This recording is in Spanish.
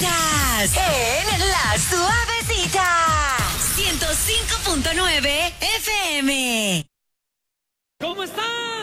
Estás en La Suavecita 105.9 FM. ¿Cómo están?